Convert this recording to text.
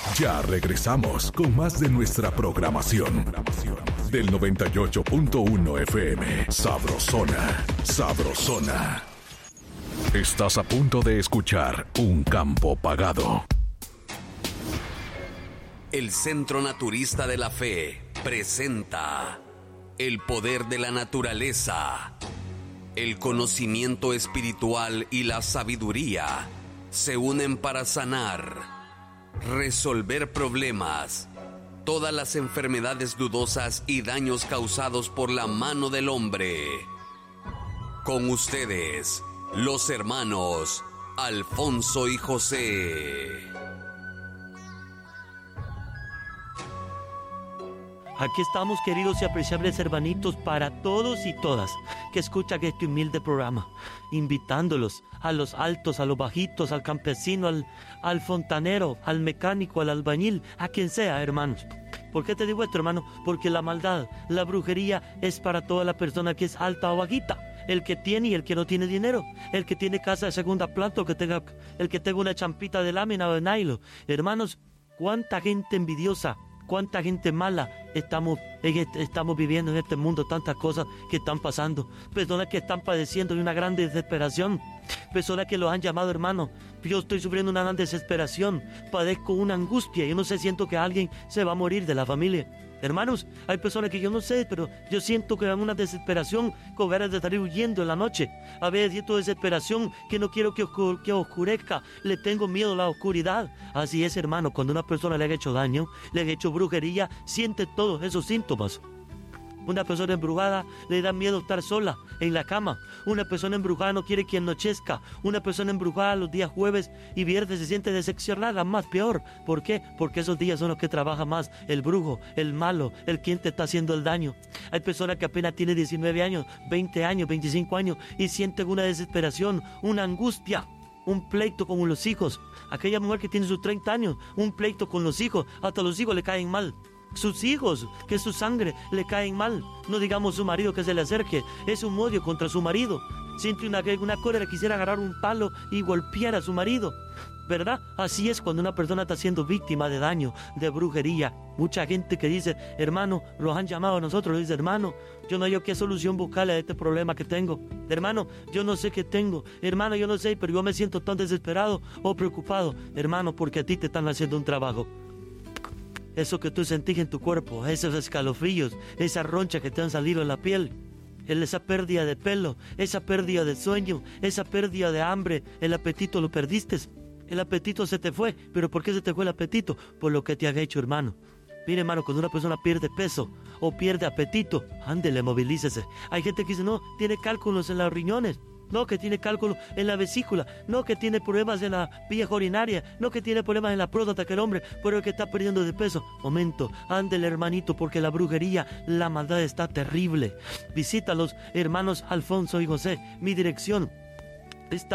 Ya regresamos con más de nuestra programación. Del 98.1 FM. Sabrosona. Sabrosona. Estás a punto de escuchar Un Campo Pagado. El Centro Naturista de la Fe presenta el poder de la naturaleza. El conocimiento espiritual y la sabiduría se unen para sanar, resolver problemas, todas las enfermedades dudosas y daños causados por la mano del hombre. Con ustedes, los hermanos Alfonso y José. Aquí estamos, queridos y apreciables hermanitos, para todos y todas que escuchan este humilde programa, invitándolos a los altos, a los bajitos, al campesino, al fontanero, al mecánico, al albañil, a quien sea, hermanos. ¿Por qué te digo esto, hermano? Porque la maldad, la brujería es para toda la persona que es alta o bajita. El que tiene y el que no tiene dinero, el que tiene casa de segunda planta, el que tenga una champita de lámina o de nylon. Hermanos, cuánta gente envidiosa, cuánta gente mala estamos viviendo en este mundo, tantas cosas que están pasando, personas que están padeciendo de una gran desesperación, personas que los han llamado hermano. Yo estoy sufriendo una gran desesperación, padezco una angustia, yo no sé, siento que alguien se va a morir de la familia. Hermanos, hay personas que yo no sé, pero yo siento que hay una desesperación, con ganas de salir huyendo en la noche. A veces siento desesperación, que no quiero que oscurezca, le tengo miedo a la oscuridad. Así es, hermano, cuando una persona le ha hecho daño, le ha hecho brujería, siente todos esos síntomas. Una persona embrujada le da miedo estar sola en la cama. Una persona embrujada no quiere que anochezca. Una persona embrujada los días jueves y viernes se siente decepcionada, más peor. ¿Por qué? Porque esos días son los que trabaja más el brujo, el malo, el quien te está haciendo el daño. Hay personas que apenas tienen 19 años, 20 años, 25 años y sienten una desesperación, una angustia, un pleito con los hijos. Aquella mujer que tiene sus 30 años, un pleito con los hijos, hasta los hijos le caen mal. Sus hijos, que es su sangre, le caen mal. No digamos su marido que se le acerque, es un odio contra su marido. Siente una cólera, quisiera agarrar un palo y golpear a su marido, ¿verdad? Así es cuando una persona está siendo víctima de daño, de brujería. Mucha gente que dice, hermano, los han llamado a nosotros, dice, hermano, yo no sé qué solución buscarle a este problema que tengo. Hermano, yo no sé qué tengo. Hermano, yo no sé, pero yo me siento tan desesperado o preocupado. Hermano, porque a ti te están haciendo un trabajo. Eso que tú sentís en tu cuerpo, esos escalofríos, esa roncha que te han salido en la piel, esa pérdida de pelo, esa pérdida de sueño, esa pérdida de hambre, el apetito lo perdiste, el apetito se te fue. ¿Pero por qué se te fue el apetito? Por lo que te han hecho, hermano. Mire, hermano, cuando una persona pierde peso o pierde apetito, ándele, movilícese. Hay gente que dice, no, tiene cálculos en los riñones. No, que tiene cálculo en la vesícula, no, que tiene problemas en la vía urinaria, no, que tiene problemas en la próstata, que el hombre, pero el que está perdiendo de peso. Momento, ándele, hermanito, porque la brujería, la maldad está terrible. Visita a los hermanos Alfonso y José. Mi dirección está